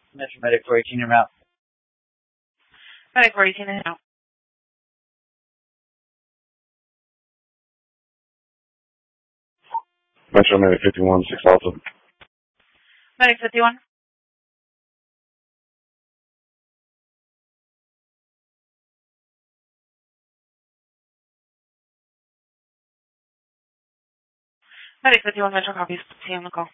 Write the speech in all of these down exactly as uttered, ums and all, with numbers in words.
Metro Medic four eighteen en route. Medic four eighteen en route. Metro Medic fifty-one, six Alpha. Medic fifty-one. Medic fifty-one, Metro copies. See you on the call.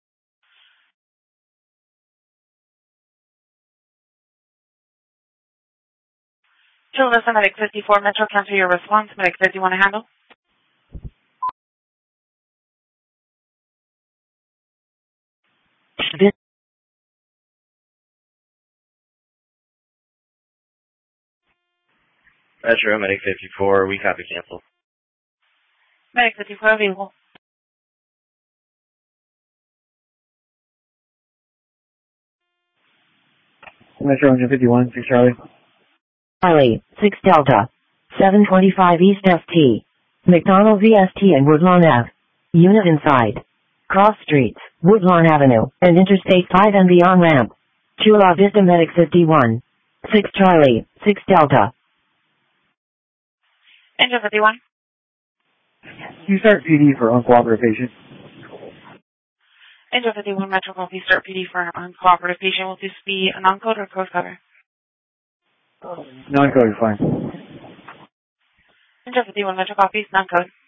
Chula Vista, Medic fifty-four, Metro, cancel your response. Medic fifty-one, a handle. Metro Medic fifty-four, we copy cancel. Medic fifty-four, available. Metro one fifty-one, six Charlie. Charlie, six Delta. seven twenty-five East F T. McDonald V S T and Woodlawn Ave. Unit inside. Cross streets, Woodlawn Avenue, and Interstate five and beyond ramp. Chula Vista Medic fifty-one. six Charlie, six Delta. Angel fifty-one. You start P D for uncooperative patient. Angel fifty-one, Metro copy, start P D for an uncooperative patient. Will this be a non-code or code cover? Non-code is fine. Angel fifty-one, Metro copies, non-code.